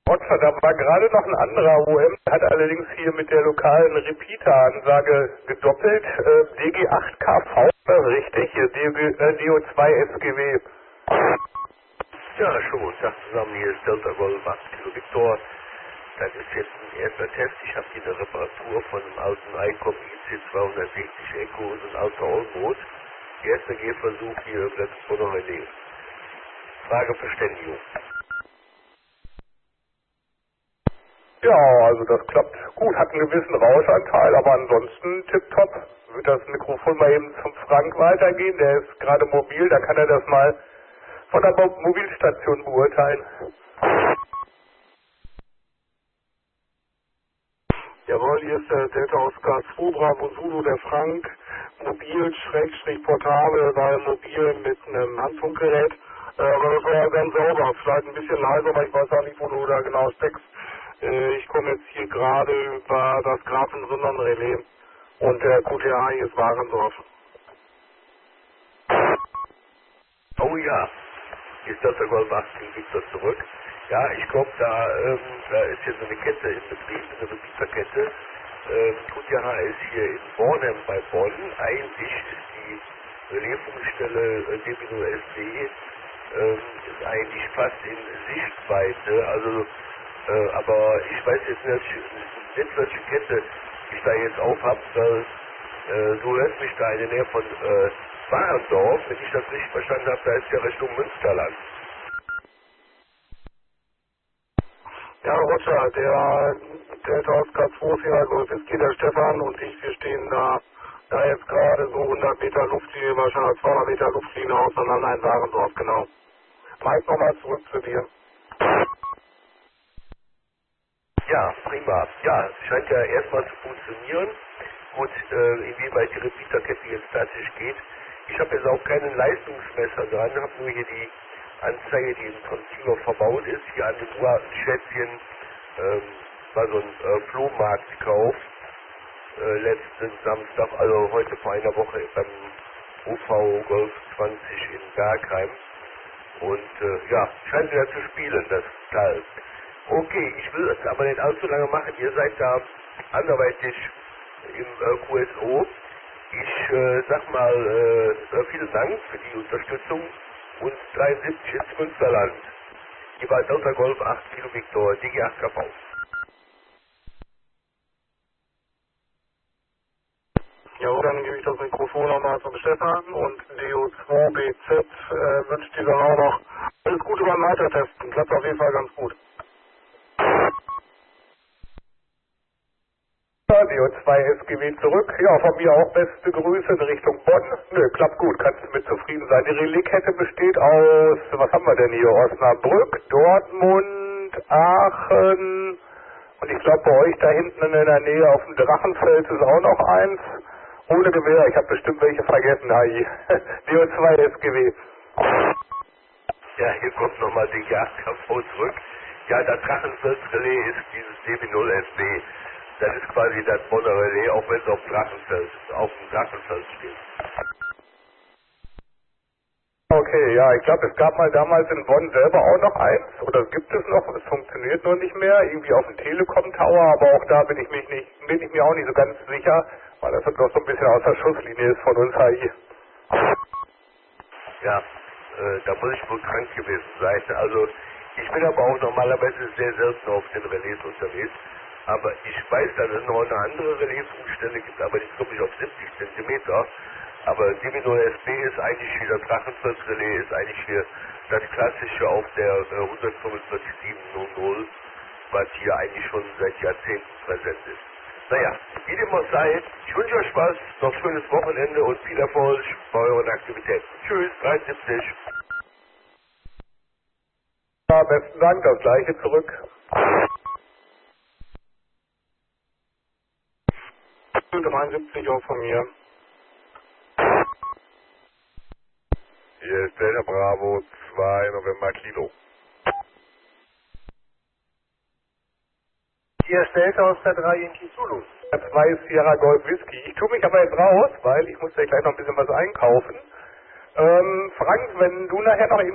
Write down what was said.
Roger, da war gerade noch ein anderer OM, hat allerdings hier mit der lokalen Repeater-Ansage gedoppelt. DG8KV, richtig, hier DO2SGW. Ja, schon guten Tag zusammen, hier ist Delta Golf 8 Kilo Victor. Das ist jetzt ein erster Test. Ich habe hier eine Reparatur von einem alten ICOM IC260 Echo und ein alter Allboot. Erster Gehversuch hier über das Monorelais. Frage Verständigung. Ja, also das klappt gut, hat einen gewissen Rauschanteil, aber ansonsten tipptopp. Wird das Mikrofon mal eben zum Frank weitergehen, der ist gerade mobil, da kann er das mal von der Mobilstation beurteilen. Jawohl, hier ist der Delta Oscar 2 Bravo Zulu, der Frank, mobil, Schrägstrich portabel, weil mobil mit einem Handfunkgerät, aber das war ja ganz sauber, vielleicht ein bisschen leiser, aber ich weiß auch nicht, wo du da genau steckst. Ich komme jetzt hier gerade über das Grafensundern-Relais und der QTA hier ist Warendorf. Oh ja, hier ist Delta Golf 8 Kilo Victor zurück. Ja, ich glaube, da ist jetzt eine Kette in Betrieb, eine Repeaterkette. QTH ist hier in Bornem bei Bonn. Eigentlich ist die Relaisfunkstelle DB0SD ist eigentlich fast in Sichtweite. Also, aber ich weiß jetzt nicht, welche Kette ich da jetzt auf habe, weil du hörst mich da in der Nähe von Warendorf. Wenn ich das richtig verstanden habe, da ist ja Richtung Münsterland. Ja, Roger, der Delta Oscar 2 Sierra Golf Whisky, der Stefan und ich, wir stehen da jetzt gerade so 100 Meter Luftlinie, wahrscheinlich 200 Meter Luftlinie auseinander in Warendorf, genau. Mike, nochmal zurück zu dir. Ja, prima. Ja, es scheint ja erstmal zu funktionieren. Gut, inwieweit die Repeaterkette jetzt tatsächlich geht. Ich habe jetzt auch keinen Leistungsmesser dran, habe nur hier die Anzeige, die im Transceiver verbaut ist, hier an dem Schätzchen, war so ein Flohmarktkauf, letzten Samstag, also heute vor einer Woche beim UV Golf 20 in Bergheim. Und ja, scheint wieder zu spielen, das Teil. Okay, ich will es aber nicht allzu lange machen. Ihr seid da anderweitig im QSO. Ich sag mal vielen Dank für die Unterstützung und 73 ins Münsterland. Hier war Delta Golf 8 Kilo Victor, DG8KV. Ja, dann gebe ich das Mikrofon nochmal zum Stefan und DO2BZ wünscht dir dann auch noch alles Gute beim Weitertesten. Klappt auf jeden Fall ganz gut. DO2SGW zurück. Ja, von mir auch beste Grüße in Richtung Bonn. Nö, klappt gut, kannst du mit zufrieden sein. Die Relaiskette besteht aus, was haben wir denn hier? Osnabrück, Dortmund, Aachen und ich glaube bei euch da hinten in der Nähe auf dem Drachenfels ist auch noch eins. Ohne Gewehr, ich habe bestimmt welche vergessen, AI. DO2SGW. Ja, hier kommt nochmal DG8KV zurück. Ja, das Drachenfels-Relais ist dieses DB0SD. Das ist quasi das Bonner Relais, auch wenn es auf dem Drachenfels steht. Okay, ja, ich glaube, es gab mal damals in Bonn selber auch noch eins, oder gibt es noch, es funktioniert nur nicht mehr, irgendwie auf dem Telekom Tower, aber auch da bin ich mir auch nicht so ganz sicher, weil das doch so ein bisschen außer Schusslinie ist von uns HI. Ja, da muss ich wohl krank gewesen sein. Also, ich bin aber auch normalerweise sehr selten auf den Relais unterwegs. Aber ich weiß, dass es noch eine andere Relaisfunkstelle gibt, aber die komme ich auf 70 cm. Aber DB0SB ist eigentlich wie das Drachenfels-Relais, ist eigentlich hier das klassische auf der 145.700, was hier eigentlich schon seit Jahrzehnten präsent ist. Naja, wie dem auch sei, ich wünsche euch Spaß, noch schönes Wochenende und viel Erfolg bei euren Aktivitäten. Tschüss, 73. Ja, besten Dank, das gleiche zurück. 73 auch von mir. Hier ist Delta Bravo 2 November Kilo. Hier ist Delta Oscar 3 Yankee Zulu. 2 Sierra Golf Whisky. Ich tue mich aber jetzt raus, weil ich muss ja gleich noch ein bisschen was einkaufen. Frank, wenn du nachher noch